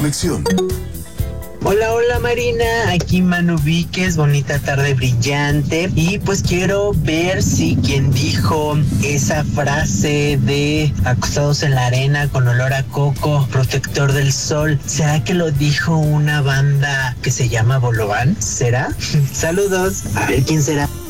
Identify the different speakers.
Speaker 1: conexión.
Speaker 2: Hola, hola Marina, aquí Manu Víquez, bonita tarde brillante. Y pues quiero ver si quien dijo esa frase de acostados en la arena con olor a coco, protector del sol, ¿será que lo dijo una banda que se llama Bolobán? ¿Será? Saludos, a ver quién será.